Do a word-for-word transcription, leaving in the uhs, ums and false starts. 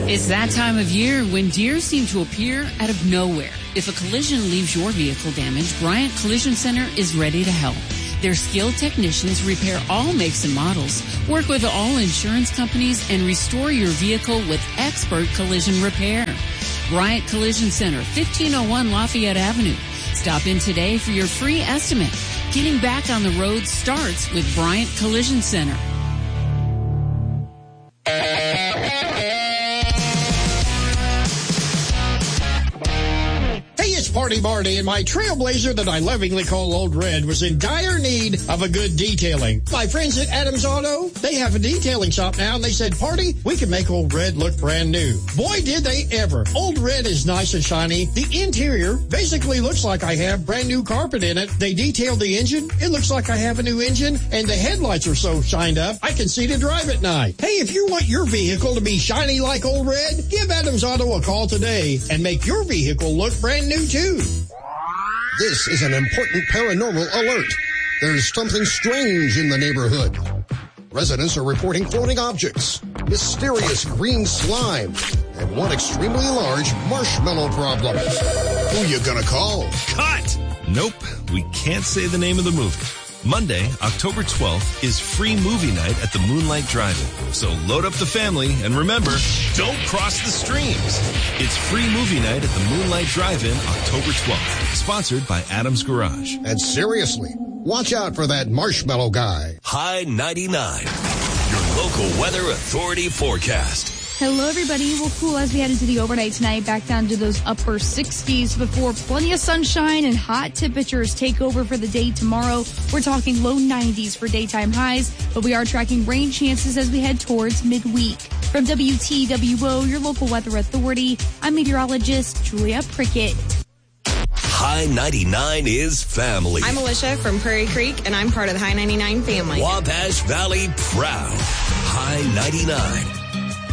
It's that time of year when deer seem to appear out of nowhere. If a collision leaves your vehicle damaged, Bryant Collision Center is ready to help. Their skilled technicians repair all makes and models, work with all insurance companies, and restore your vehicle with expert collision repair. Bryant Collision Center, fifteen oh one Lafayette Avenue. Stop in today for your free estimate. Getting back on the road starts with Bryant Collision Center. Party Marty, and my Trailblazer that I lovingly call Old Red was in dire need of a good detailing. My friends at Adams Auto, they have a detailing shop now, and they said, Party, we can make Old Red look brand new. Boy, did they ever. Old Red is nice and shiny. The interior basically looks like I have brand new carpet in it. They detailed the engine. It looks like I have a new engine, and the headlights are so shined up, I can see to drive at night. Hey, if you want your vehicle to be shiny like Old Red, give Adams Auto a call today and make your vehicle look brand new, too. This is an important paranormal alert. There's something strange in the neighborhood. Residents are reporting floating objects, mysterious green slime, and one extremely large marshmallow problem. Who you gonna call? Cut! Nope, we can't say the name of the movie. Monday, October twelfth, is free movie night at the Moonlight Drive-In. So load up the family, and remember, don't cross the streams. It's free movie night at the Moonlight Drive-In, October twelfth. Sponsored by Adams Garage. And seriously, watch out for that marshmallow guy. High ninety-nine, your local weather authority forecast. Hello, everybody. We'll cool as we head into the overnight tonight, back down to those upper sixties before plenty of sunshine and hot temperatures take over for the day tomorrow. We're talking low nineties for daytime highs, but we are tracking rain chances as we head towards midweek. From W T W O, your local weather authority, I'm meteorologist Julia Prickett. High ninety-nine is family. I'm Alicia from Prairie Creek, and I'm part of the High ninety-nine family. Wabash Valley proud. High ninety-nine.